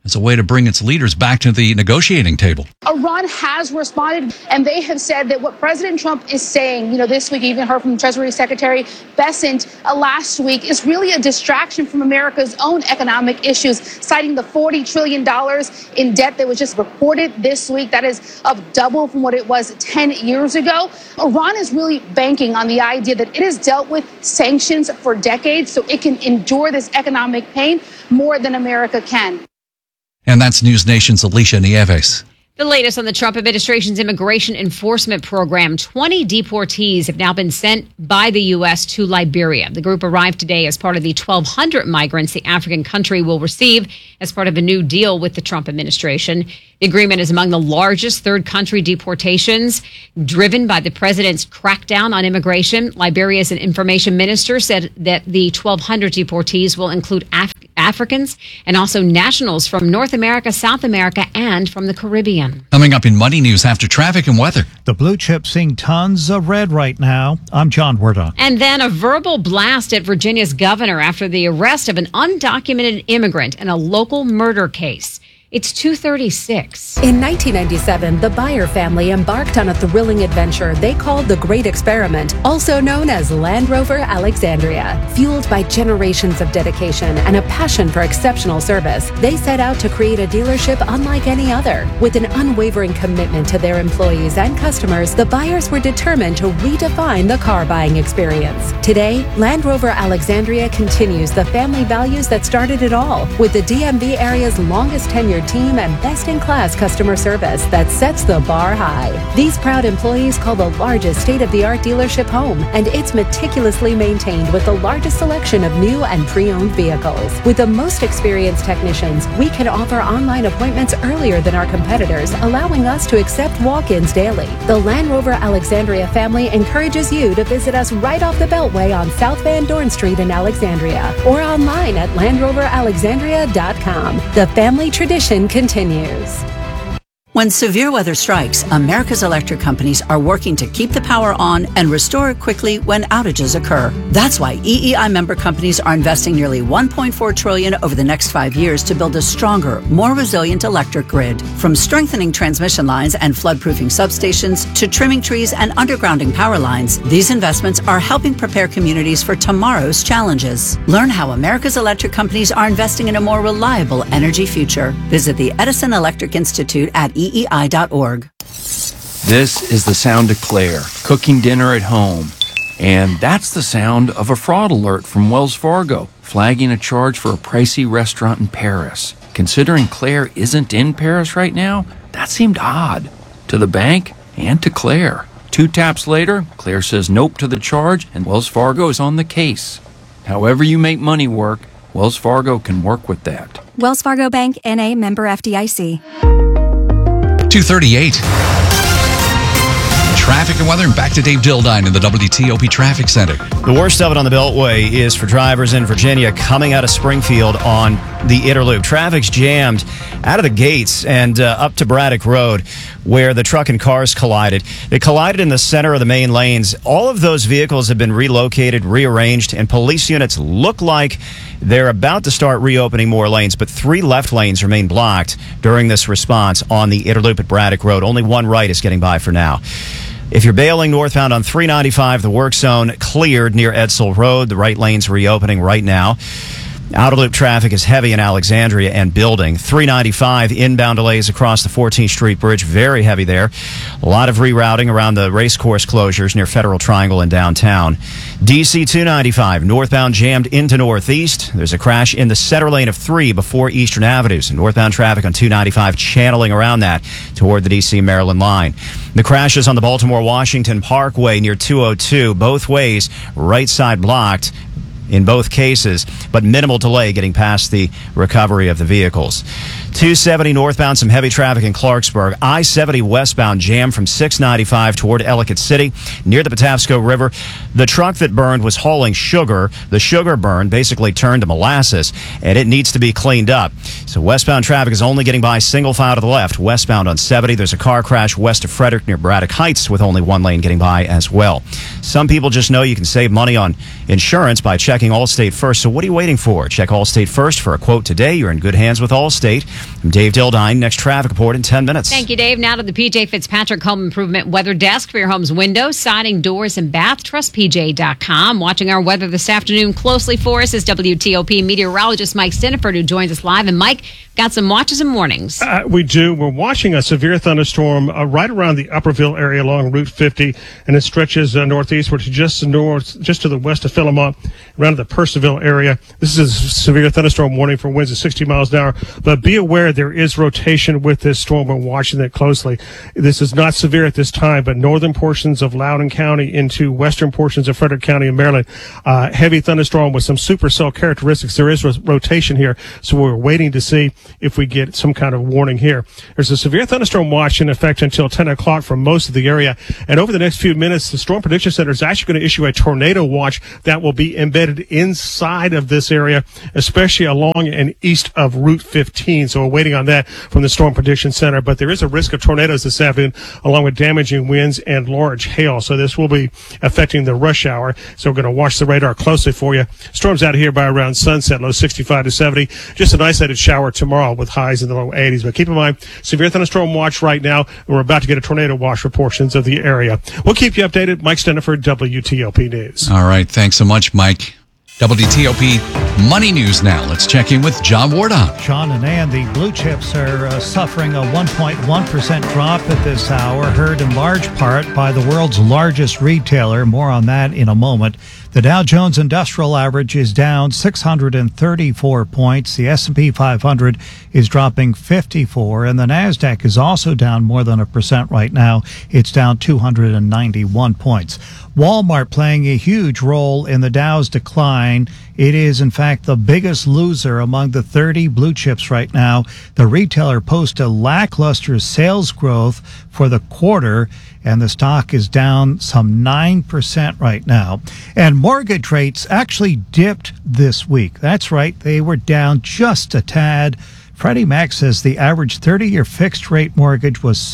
as a way to bring its leaders back to the negotiating table. Iran has responded, and they have said that what President Trump is saying, this week, even heard from Treasury Secretary Bessent last week, is really a distraction from America's own economic issues, citing the $40 trillion in debt that was just reported this week. That is up double from what it was 10 years ago. Iran is really banking on the idea that it has dealt with sanctions for decades, so it can endure this economic pain more than America can. And that's News Nation's Alicia Nieves. The latest on the Trump administration's immigration enforcement program. 20 deportees have now been sent by the U.S. to Liberia. The group arrived today as part of the 1,200 migrants the African country will receive as part of a new deal with the Trump administration. The agreement is among the largest third country deportations driven by the president's crackdown on immigration. Liberia's information minister said that the 1,200 deportees will include Africans and also nationals from North America, South America, and from the Caribbean. Coming up in Money News after traffic and weather. The blue chip seeing tons of red right now. I'm John Wardon. And then a verbal blast at Virginia's governor after the arrest of an undocumented immigrant in a local murder case. It's 2:36. In 1997, the Byer family embarked on a thrilling adventure they called the Great Experiment, also known as Land Rover Alexandria. Fueled by generations of dedication and a passion for exceptional service, they set out to create a dealership unlike any other. With an unwavering commitment to their employees and customers, the Byers were determined to redefine the car buying experience. Today, Land Rover Alexandria continues the family values that started it all, with the DMV area's longest tenured team and best-in-class customer service that sets the bar high. These proud employees call the largest state-of-the-art dealership home, and it's meticulously maintained with the largest selection of new and pre-owned vehicles. With the most experienced technicians, we can offer online appointments earlier than our competitors, allowing us to accept walk-ins daily. The Land Rover Alexandria family encourages you to visit us right off the Beltway on South Van Dorn Street in Alexandria, or online at LandRoverAlexandria.com. The family tradition continues. When severe weather strikes, America's electric companies are working to keep the power on and restore it quickly when outages occur. That's why EEI member companies are investing nearly $1.4 trillion over the next 5 years to build a stronger, more resilient electric grid. From strengthening transmission lines and flood-proofing substations to trimming trees and undergrounding power lines, these investments are helping prepare communities for tomorrow's challenges. Learn how America's electric companies are investing in a more reliable energy future. Visit the Edison Electric Institute at EEI.org. This is the sound of Claire, cooking dinner at home. And that's the sound of a fraud alert from Wells Fargo, flagging a charge for a pricey restaurant in Paris. Considering Claire isn't in Paris right now, that seemed odd to the bank and to Claire. 2 taps later, Claire says nope to the charge, and Wells Fargo is on the case. However you make money work, Wells Fargo can work with that. Wells Fargo Bank, N.A., member FDIC. 2:38. Traffic and weather, and back to Dave Dildine in the WTOP Traffic Center. The worst of it on the Beltway is for drivers in Virginia coming out of Springfield on the Inner Loop. Traffic's jammed out of the gates and up to Braddock Road, where the truck and cars collided. They collided in the center of the main lanes. All of those vehicles have been relocated, rearranged, and police units look like they're about to start reopening more lanes, but 3 left lanes remain blocked during this response on the Inner Loop at Braddock Road. Only 1 right is getting by for now. If you're bailing northbound on 395, the work zone cleared near Edsel Road. The right lane's reopening right now. Outer loop traffic is heavy in Alexandria and Building. 395 inbound delays across the 14th Street Bridge. Very heavy there. A lot of rerouting around the racecourse closures near Federal Triangle in downtown. DC 295 northbound jammed into Northeast. There's a crash in the center lane of 3 before Eastern Avenues. Northbound traffic on 295 channeling around that toward the DC Maryland line. The crash is on the Baltimore-Washington Parkway near 202. Both ways, right side blocked in both cases, but minimal delay getting past the recovery of the vehicles. 270 northbound, some heavy traffic in Clarksburg. I-70 westbound jammed from 695 toward Ellicott City near the Patapsco River. The truck that burned was hauling sugar. The sugar burn basically turned to molasses, and it needs to be cleaned up. So westbound traffic is only getting by single file to the left. Westbound on 70, there's a car crash west of Frederick near Braddock Heights with only 1 lane getting by as well. Some people just know you can save money on insurance by checking Allstate First. So what are you waiting for? Check Allstate First for a quote today. You're in good hands with Allstate. I'm Dave Dildine. Next traffic report in 10 minutes. Thank you, Dave. Now to the PJ Fitzpatrick Home Improvement Weather Desk for your home's windows, siding, doors, and bath. TrustPJ.com. Watching our weather this afternoon closely for us is WTOP meteorologist Mike Stiniford, who joins us live. And Mike, got some watches and warnings. We do. We're watching a severe thunderstorm right around the Upperville area along Route 50, and it stretches northeastward to just to the west of Philemont, around the Purcellville area. This is a severe thunderstorm warning for winds of 60 miles an hour. But be aware there is rotation with this storm. We're watching it closely. This is not severe at this time, but northern portions of Loudoun County into western portions of Frederick County in Maryland, heavy thunderstorm with some supercell characteristics. There is rotation here, so we're waiting to see if we get some kind of warning here. There's a severe thunderstorm watch in effect until 10 o'clock for most of the area. And over the next few minutes, the Storm Prediction Center is actually going to issue a tornado watch that will be embedded inside of this area, especially along and east of Route 15. So we're waiting on that from the Storm Prediction Center. But there is a risk of tornadoes this afternoon, along with damaging winds and large hail. So this will be affecting the rush hour. So we're going to watch the radar closely for you. Storms out of here by around sunset, low 65 to 70. Just an isolated shower tomorrow with highs in the low 80s. But keep in mind, severe thunderstorm watch right now, and we're about to get a tornado watch for portions of the area. We'll keep you updated. Mike Stiniford, WTOP News. All right. Thanks so much, Mike. WTOP Money News now. Let's check in with John Wardock. Sean and Ann, the blue chips are suffering a 1.1% drop at this hour, hurt in large part by the world's largest retailer. More on that in a moment. The Dow Jones Industrial Average is down 634 points. The S&P 500 is dropping 54, and the Nasdaq is also down more than 1% right now. It's down 291 points. Walmart playing a huge role in the Dow's decline. It is, in fact, the biggest loser among the 30 blue chips right now. The retailer posted lackluster sales growth for the quarter, and the stock is down some 9% right now. And mortgage rates actually dipped this week. That's right, they were down just a tad. Freddie Mac says the average 30-year fixed-rate mortgage was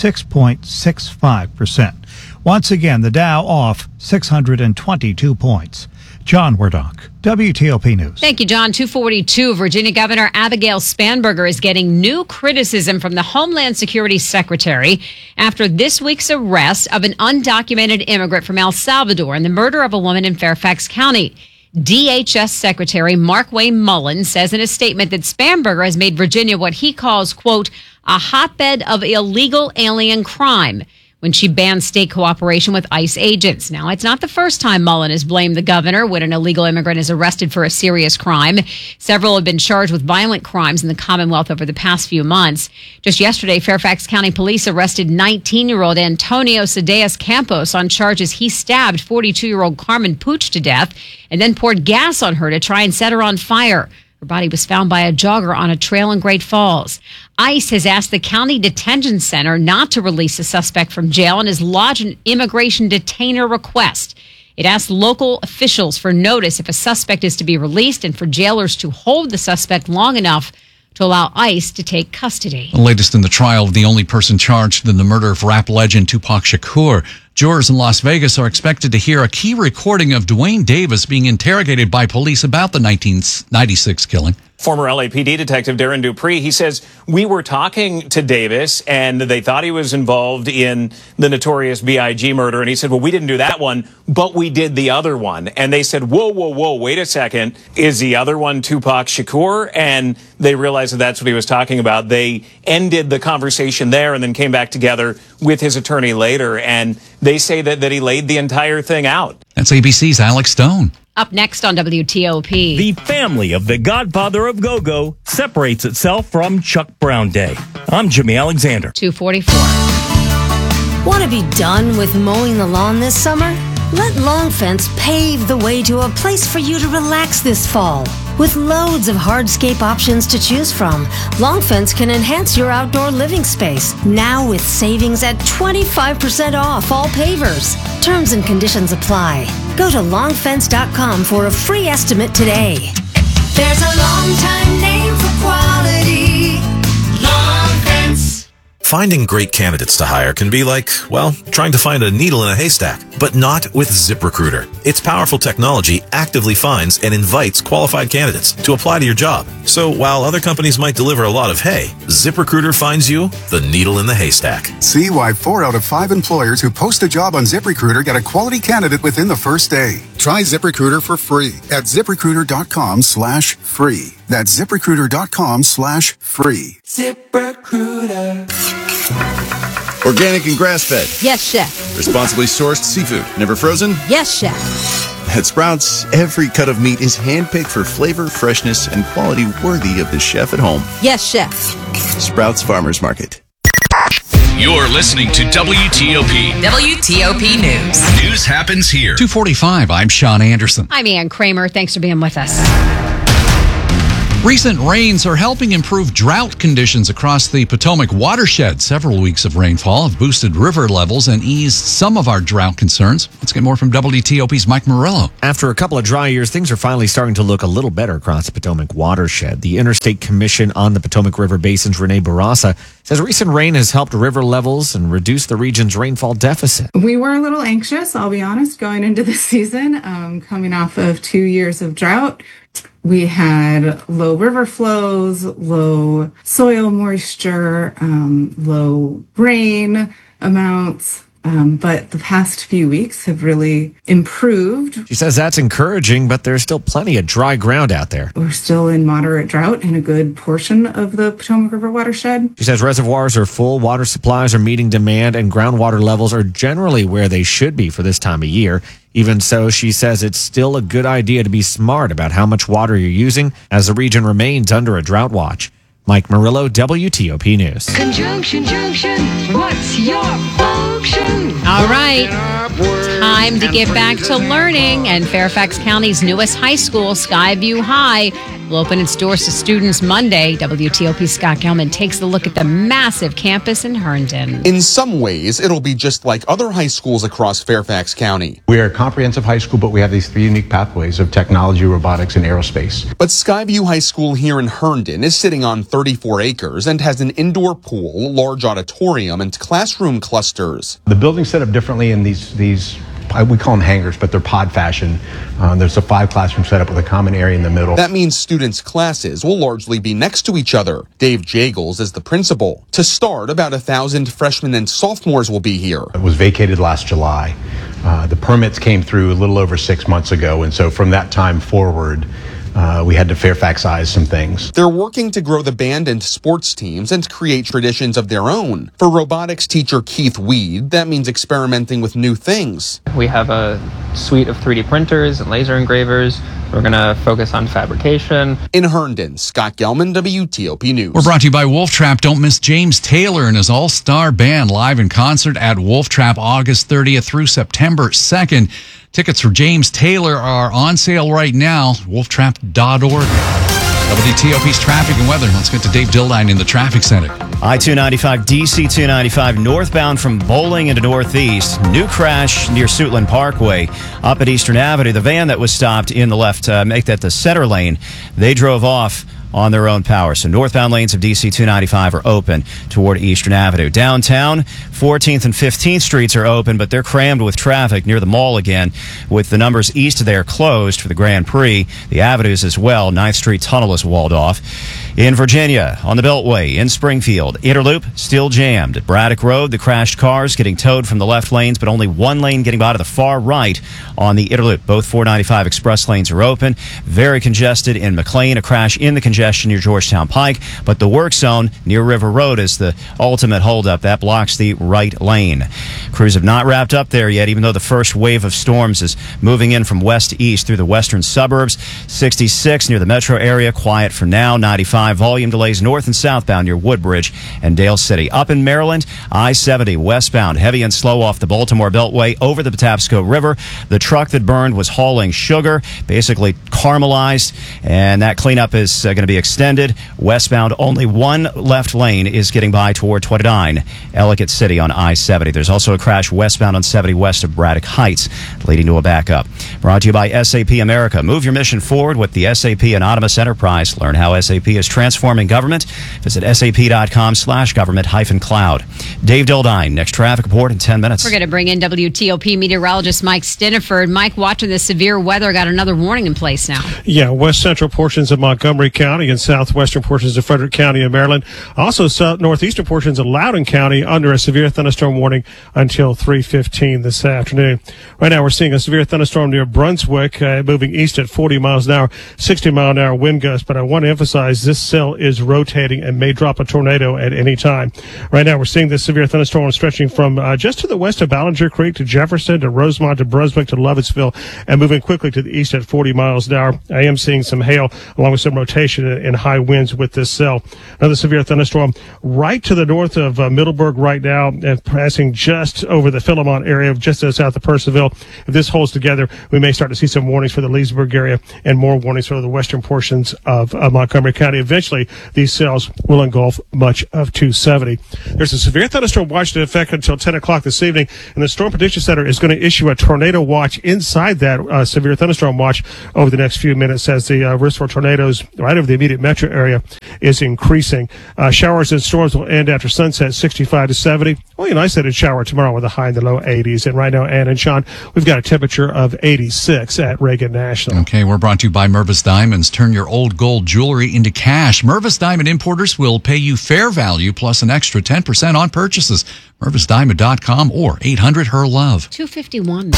6.65%. Once again, the Dow off 622 points. John Wardock, WTOP News. Thank you, John. 242, Virginia Governor Abigail Spanberger is getting new criticism from the Homeland Security Secretary after this week's arrest of an undocumented immigrant from El Salvador and the murder of a woman in Fairfax County. DHS Secretary Markwayne Mullins says in a statement that Spanberger has made Virginia what he calls, quote, a hotbed of illegal alien crime when she banned state cooperation with ICE agents. Now, it's not the first time Mullen has blamed the governor when an illegal immigrant is arrested for a serious crime. Several have been charged with violent crimes in the Commonwealth over the past few months. Just yesterday, Fairfax County Police arrested 19-year-old Antonio Cedeas Campos on charges he stabbed 42-year-old Carmen Pooch to death and then poured gas on her to try and set her on fire. Her body was found by a jogger on a trail in Great Falls. ICE has asked the county detention center not to release a suspect from jail and has lodged an immigration detainer request. It asked local officials for notice if a suspect is to be released and for jailers to hold the suspect long enough to allow ICE to take custody. The latest in the trial of the only person charged in the murder of rap legend Tupac Shakur. Jurors in Las Vegas are expected to hear a key recording of Dwayne Davis being interrogated by police about the 1996 killing. Former LAPD detective Darren Dupree, he says, we were talking to Davis and they thought he was involved in the notorious B.I.G. murder. And he said, well, we didn't do that one, but we did the other one. And they said, whoa, wait a second. Is the other one Tupac Shakur? And they realized that that's what he was talking about. They ended the conversation there and then came back together with his attorney later. And they say that he laid the entire thing out. That's ABC's Alex Stone. Up next on WTOP. The family of the godfather of go-go separates itself from Chuck Brown Day. I'm Jimmy Alexander. 244. Want to be done with mowing the lawn this summer? Let Long Fence pave the way to a place for you to relax this fall. With loads of hardscape options to choose from, Long Fence can enhance your outdoor living space. Now with savings at 25% off all pavers. Terms and conditions apply. Go to longfence.com for a free estimate today. There's a long time name for quality. Long Fence. Finding great candidates to hire can be like, well, trying to find a needle in a haystack, but not with ZipRecruiter. Its powerful technology actively finds and invites qualified candidates to apply to your job. So while other companies might deliver a lot of hay, ZipRecruiter finds you the needle in the haystack. See why 4 out of 5 employers who post a job on ZipRecruiter get a quality candidate within the first day. Try ZipRecruiter for free at ZipRecruiter.com/free. That's ZipRecruiter.com/free. ZipRecruiter. Organic and grass-fed. Yes, chef. Responsibly sourced seafood. Never frozen? Yes, chef. At Sprouts, every cut of meat is handpicked for flavor, freshness, and quality worthy of the chef at home. Yes, chef. Sprouts Farmers Market. You're listening to WTOP. WTOP News. News happens here. 2:45, I'm Sean Anderson. I'm Ann Kramer. Thanks for being with us. Recent rains are helping improve drought conditions across the Potomac watershed. Several weeks of rainfall have boosted river levels and eased some of our drought concerns. Let's get more from WTOP's Mike Murillo. After a couple of dry years, things are finally starting to look a little better across the Potomac watershed. The Interstate Commission on the Potomac River Basin's Renee Barasa says recent rain has helped river levels and reduce the region's rainfall deficit. We were a little anxious, I'll be honest, going into this season, coming off of 2 years of drought. We had low river flows, low soil moisture, low rain amounts. But the past few weeks have really improved. She says that's encouraging, but there's still plenty of dry ground out there. We're still in moderate drought in a good portion of the Potomac River watershed. She says reservoirs are full, water supplies are meeting demand, and groundwater levels are generally where they should be for this time of year. Even so, she says it's still a good idea to be smart about how much water you're using as the region remains under a drought watch. Mike Murillo, WTOP News. Conjunction Junction, what's your function? All right, time to get back to learning. And Fairfax County's newest high school, Skyview High, will open its doors to students Monday. WTOP's Scott Gelman takes a look at the massive campus in Herndon. In some ways, it'll be just like other high schools across Fairfax County. We are a comprehensive high school, but we have these 3 unique pathways of technology, robotics, and aerospace. But Skyview High School here in Herndon is sitting on 34 acres and has an indoor pool, large auditorium, and classroom clusters. The building's set up differently in these we call them hangars, but they're pod fashion. There's a 5 classroom setup with a common area in the middle. That means students' classes will largely be next to each other. Dave Jagels is the principal. To start, about 1,000 freshmen and sophomores will be here. It was vacated last July. The permits came through a little over 6 months ago, and so from that time forward, we had to Fairfaxize some things. They're working to grow the band and sports teams and create traditions of their own. For robotics teacher Keith Weed, that means experimenting with new things. We have a suite of 3D printers and laser engravers. We're going to focus on fabrication. In Herndon, Scott Gelman, WTOP News. We're brought to you by Wolf Trap. Don't miss James Taylor and his all-star band live in concert at Wolf Trap August 30th through September 2nd. Tickets for James Taylor are on sale right now, wolftrap.org. WTOP's traffic and weather. Let's get to Dave Dildine in the traffic center. I-295, DC-295, northbound from Bowling into Northeast. New crash near Suitland Parkway. Up at Eastern Avenue, the van that was stopped in the left, make that the center lane, they drove off on their own power. So northbound lanes of DC 295 are open toward Eastern Avenue. Downtown, 14th and 15th Streets are open, but they're crammed with traffic near the mall again, with the numbers east of there closed for the Grand Prix. The avenues as well. 9th Street Tunnel is walled off. In Virginia, on the Beltway, in Springfield, Interloop still jammed. At Braddock Road, the crashed cars getting towed from the left lanes, but only one lane getting by to the far right on the Interloop. Both 495 express lanes are open. Very congested in McLean, a crash in the congestion near Georgetown Pike, but the work zone near River Road is the ultimate holdup. That blocks the right lane. Crews have not wrapped up there yet, even though the first wave of storms is moving in from west to east through the western suburbs. 66 near the metro area, quiet for now. 95 volume delays north and southbound near Woodbridge and Dale City. Up in Maryland, I-70 westbound, heavy and slow off the Baltimore Beltway over the Patapsco River. The truck that burned was hauling sugar, basically caramelized, and that cleanup is going to be extended. Westbound, only one left lane is getting by toward 29 Ellicott City on I-70. There's also a crash westbound on 70 west of Braddock Heights, leading to a backup. Brought to you by SAP America. Move your mission forward with the SAP Anonymous Enterprise. Learn how SAP is transforming government. Visit sap.com/government-cloud. Dave Dildine, next traffic report in 10 minutes. We're going to bring in WTOP meteorologist Mike Stiniford. Mike, watching the severe weather, got another warning in place now. Yeah, west central portions of Montgomery County and southwestern portions of Frederick County in Maryland. Also, northeastern portions of Loudoun County under a severe thunderstorm warning until 3:15 this afternoon. Right now, we're seeing a severe thunderstorm near Brunswick, moving east at 40 miles an hour, 60-mile-an-hour wind gusts. But I want to emphasize this cell is rotating and may drop a tornado at any time. Right now, we're seeing this severe thunderstorm stretching from just to the west of Ballinger Creek to Jefferson to Rosemont to Brunswick to Lovettsville and moving quickly to the east at 40 miles an hour. I am seeing some hail along with some rotation and high winds with this cell. Another severe thunderstorm right to the north of Middleburg right now and passing just over the Philemont area, just south of Purcellville. If this holds together, we may start to see some warnings for the Leesburg area and more warnings for the western portions of Montgomery County. Eventually, these cells will engulf much of 270. There's a severe thunderstorm watch in effect until 10 o'clock this evening, and the Storm Prediction Center is going to issue a tornado watch inside that severe thunderstorm watch over the next few minutes as the risk for tornadoes right over the immediate metro area is increasing. Showers and storms will end after sunset, 65 to 70. Well, an isolated shower tomorrow with a high in the low 80s. And right now, Ann and Sean, we've got a temperature of 86 at Reagan National. Okay, we're brought to you by Mervis Diamonds. Turn your old gold jewelry into cash. Mervis Diamond Importers will pay you fair value plus an extra 10% on purchases. MervisDiamond.com or 800-HER-LOVE. 251.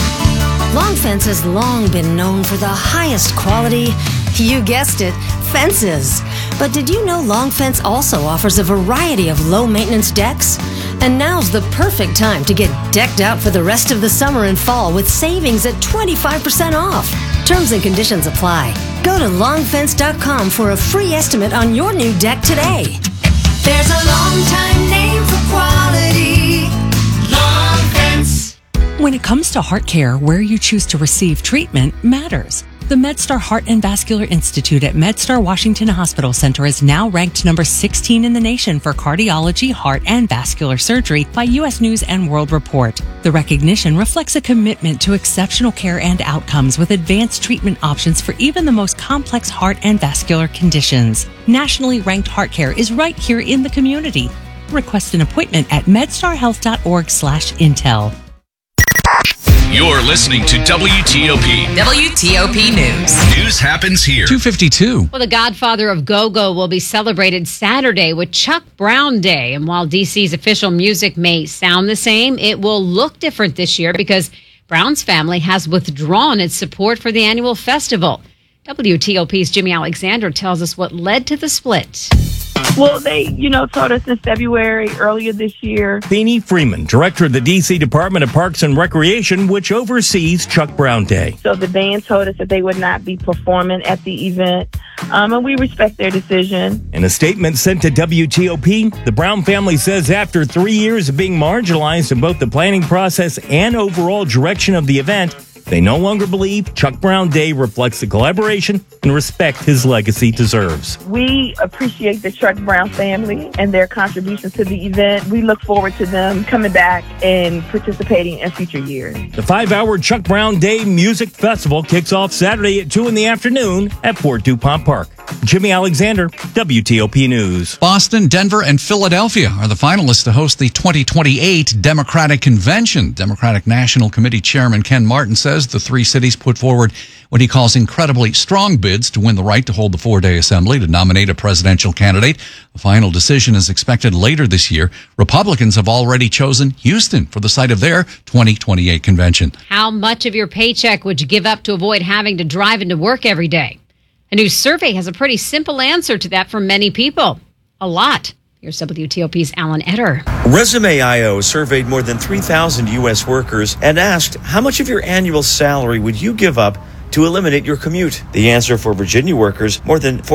Long Fence has long been known for the highest quality, you guessed it, fences. But did you know Long Fence also offers a variety of low-maintenance decks? And now's the perfect time to get decked out for the rest of the summer and fall with savings at 25% off. Terms and conditions apply. Go to longfence.com for a free estimate on your new deck today. There's a long-time name for quality. Long Fence. When it comes to heart care, where you choose to receive treatment matters. The MedStar Heart and Vascular Institute at MedStar Washington Hospital Center is now ranked number 16 in the nation for cardiology, heart, and vascular surgery by U.S. News and World Report. The recognition reflects a commitment to exceptional care and outcomes with advanced treatment options for even the most complex heart and vascular conditions. Nationally ranked heart care is right here in the community. Request an appointment at medstarhealth.org/intel. You're listening to WTOP. WTOP News. News happens here. 252. Well, the godfather of go-go will be celebrated Saturday with Chuck Brown Day. And while DC's official music may sound the same, it will look different this year because Brown's family has withdrawn its support for the annual festival. WTOP's Jimmy Alexander tells us what led to the split. Well, they, told us in February, earlier this year. Beanie Freeman, director of the D.C. Department of Parks and Recreation, which oversees Chuck Brown Day. So the band told us that they would not be performing at the event, and we respect their decision. In a statement sent to WTOP, the Brown family says after 3 years of being marginalized in both the planning process and overall direction of the event, they no longer believe Chuck Brown Day reflects the collaboration and respect his legacy deserves. We appreciate the Chuck Brown family and their contributions to the event. We look forward to them coming back and participating in future years. The 5-hour Chuck Brown Day Music Festival kicks off Saturday at 2 in the afternoon at Fort DuPont Park. Jimmy Alexander, WTOP News. Boston, Denver, and Philadelphia are the finalists to host the 2028 Democratic Convention. Democratic National Committee Chairman Ken Martin says the three cities put forward what he calls incredibly strong bids to win the right to hold the 4-day assembly to nominate a presidential candidate. The final decision is expected later this year. Republicans have already chosen Houston for the site of their 2028 convention. How much of your paycheck would you give up to avoid having to drive into work every day? A new survey has a pretty simple answer to that for many people. A lot. Here's WTOP's Alan Etter. Resume.io surveyed more than 3,000 U.S. workers and asked, how much of your annual salary would you give up to eliminate your commute? The answer for Virginia workers, more than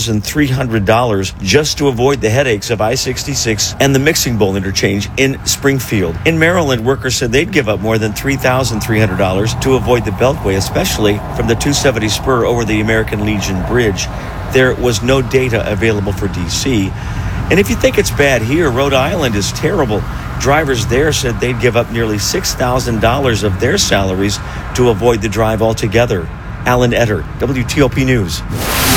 $4,300 just to avoid the headaches of I-66 and the Mixing Bowl interchange in Springfield. In Maryland, workers said they'd give up more than $3,300 to avoid the Beltway, especially from the 270 spur over the American Legion Bridge. There was no data available for D.C. And if you think it's bad here, Rhode Island is terrible. Drivers there said they'd give up nearly $6,000 of their salaries to avoid the drive altogether. Alan Etter, WTOP News.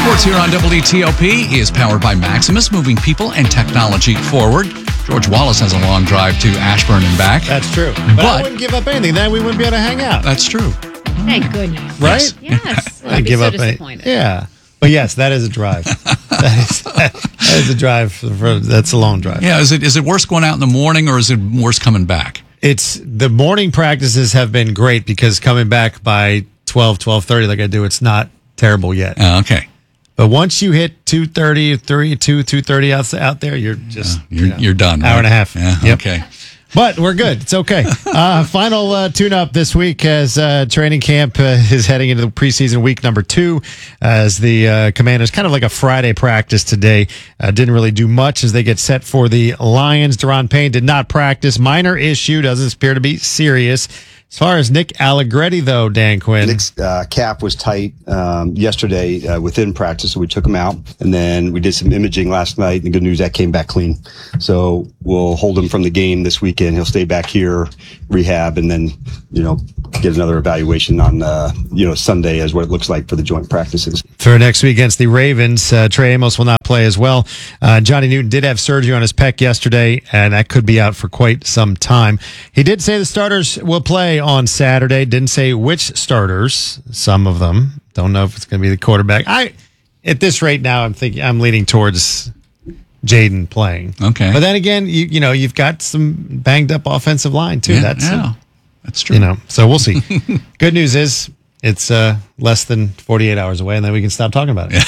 Sports here on WTOP is powered by Maximus, moving people and technology forward. George Wallace has a long drive to Ashburn and back. That's true. But I wouldn't give up anything. Then we wouldn't be able to hang out. That's true. Thank goodness. Right? Yes. I give up disappointed. Yeah. But yes, that is a drive. that is a drive. That's a long drive. Yeah. Is it worse going out in the morning or is it worse coming back? It's the morning practices have been great because coming back by 12:30 like I do, it's not terrible yet. Okay. But once you hit 2:30, 2:30 out there, you're just you're done. Hour and a half. Yeah. Yep. Okay. But we're good. It's okay. Final tune-up this week as training camp is heading into the preseason week number 2 as the Commanders, kind of like a Friday practice today, didn't really do much as they get set for the Lions. Deron Payne did not practice. Minor issue, doesn't appear to be serious. As far as Nick Allegretti, though, Dan Quinn. Nick's cap was tight yesterday within practice, so we took him out. And then we did some imaging last night, and the good news, that came back clean. So we'll hold him from the game this weekend. He'll stay back here, rehab, and then, get another evaluation on, Sunday as what it looks like for the joint practices. For next week against the Ravens, Trey Amos will not play as well. Johnny Newton did have surgery on his pec yesterday, and that could be out for quite some time. He did say the starters will play on Saturday. Didn't say which starters. Some of them. Don't know if it's going to be the quarterback. At this rate now, I'm leaning towards Jaden playing. Okay. But then again, you've got some banged up offensive line too. Yeah, that's true. So we'll see. Good news is it's less than 48 hours away, and then we can stop talking about it.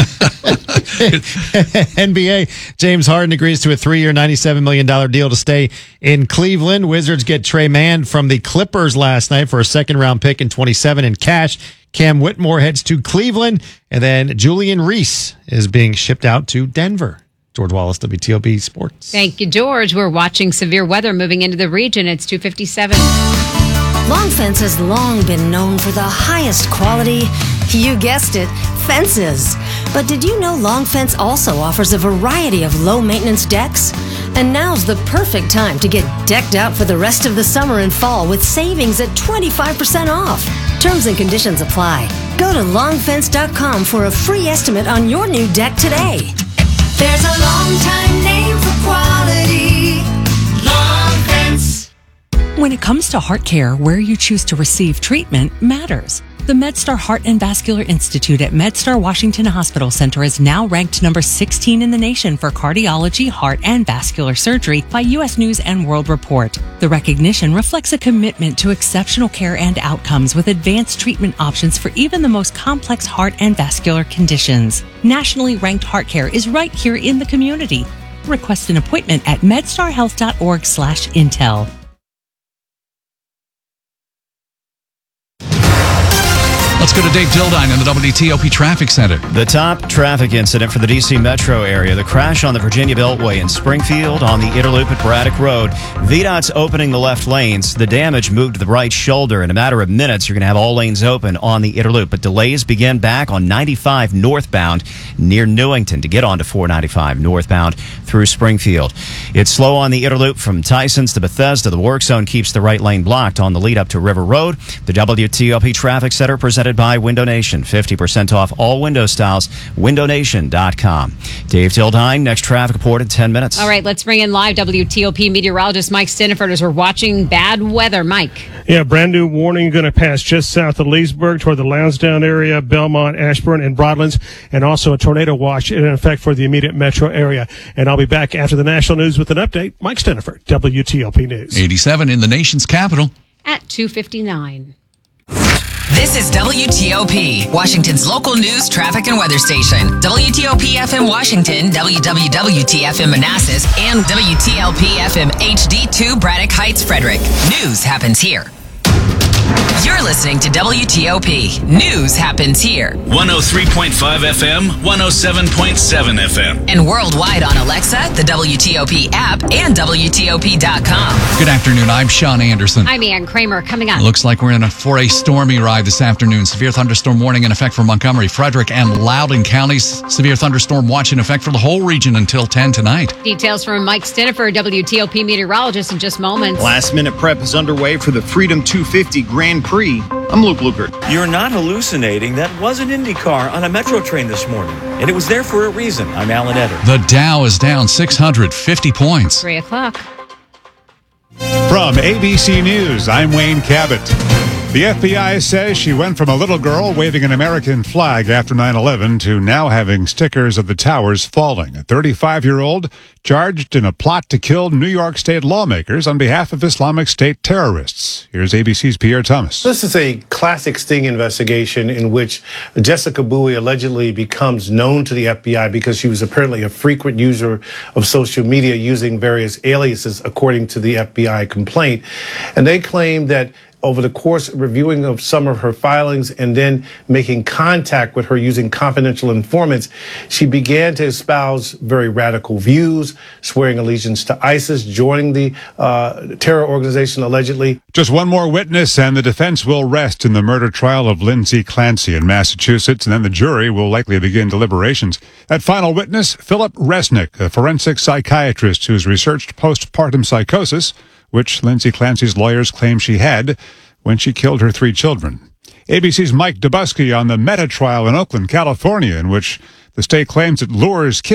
NBA, James Harden agrees to a 3-year, $97 million deal to stay in Cleveland. Wizards get Trey Mann from the Clippers last night for a second-round pick in 27 in cash. Cam Whitmore heads to Cleveland, and then Julian Reese is being shipped out to Denver. George Wallace, WTOP Sports. Thank you, George. We're watching severe weather moving into the region. It's 2:57. Long Fence has long been known for the highest quality, you guessed it, fences. But did you know Long Fence also offers a variety of low-maintenance decks? And now's the perfect time to get decked out for the rest of the summer and fall with savings at 25% off. Terms and conditions apply. Go to longfence.com for a free estimate on your new deck today. There's a long time name for quality. Long Fence. When it comes to heart care, where you choose to receive treatment matters. The MedStar Heart and Vascular Institute at MedStar Washington Hospital Center is now ranked number 16 in the nation for cardiology, heart, and vascular surgery by U.S. News and World Report. The recognition reflects a commitment to exceptional care and outcomes with advanced treatment options for even the most complex heart and vascular conditions. Nationally ranked heart care is right here in the community. Request an appointment at medstarhealth.org/intel. Let's go to Dave Dildine in the WTOP Traffic Center. The top traffic incident for the D.C. metro area, the crash on the Virginia Beltway in Springfield on the Interloop at Braddock Road. VDOT's opening the left lanes. The damage moved to the right shoulder. In a matter of minutes, you're going to have all lanes open on the Interloop. But delays begin back on 95 northbound near Newington to get onto 495 northbound through Springfield. It's slow on the Interloop from Tysons to Bethesda. The work zone keeps the right lane blocked on the lead up to River Road. The WTOP Traffic Center presented by Window Nation. 50% off all window styles. WindowNation.com. Dave Dildine, next traffic report in 10 minutes. All right, let's bring in live WTOP meteorologist Mike Stiniford as we're watching bad weather. Mike. Yeah, brand new warning going to pass just south of Leesburg toward the Lansdowne area, Belmont, Ashburn, and Broadlands, and also a tornado watch in effect for the immediate metro area. And I'll be back after the national news with an update. Mike Stiniford, WTOP News. 87 in the nation's capital. At 2:59. This is WTOP, Washington's local news, traffic, and weather station. WTOP FM Washington, WWWT FM Manassas, and WTLP FM HD2 Braddock Heights, Frederick. News happens here. You're listening to WTOP. News happens here. 103.5 FM, 107.7 FM. And worldwide on Alexa, the WTOP app, and WTOP.com. Good afternoon. I'm Sean Anderson. I'm Ann Kramer. Coming up. Looks like we're for a stormy ride this afternoon. Severe thunderstorm warning in effect for Montgomery, Frederick, and Loudoun counties. Severe thunderstorm watch in effect for the whole region until 10 tonight. Details from Mike Stiniford, WTOP meteorologist, in just moments. Last minute prep is underway for the Freedom 250 Grand Prix free. I'm Luke Lukert. You're not hallucinating. That was an Indy car on a Metro train this morning, and it was there for a reason. I'm Alan Etter. The Dow is down 650 points. 3 o'clock. From ABC News, I'm Wayne Cabot. The FBI says she went from a little girl waving an American flag after 9/11 to now having stickers of the towers falling. A 35-year-old charged in a plot to kill New York State lawmakers on behalf of Islamic State terrorists. Here's ABC's Pierre Thomas. This is a classic sting investigation in which Jessica Bowie allegedly becomes known to the FBI because she was apparently a frequent user of social media using various aliases, according to the FBI complaint. And they claim that over the course of reviewing of some of her filings and then making contact with her using confidential informants, she began to espouse very radical views, swearing allegiance to ISIS, joining the terror organization allegedly. Just one more witness and the defense will rest in the murder trial of Lindsay Clancy in Massachusetts, and then the jury will likely begin deliberations. That final witness, Philip Resnick, a forensic psychiatrist who's researched postpartum psychosis, which Lindsay Clancy's lawyers claim she had when she killed her 3 children. ABC's Mike Dubusky on the Meta trial in Oakland, California, in which the state claims it lures kids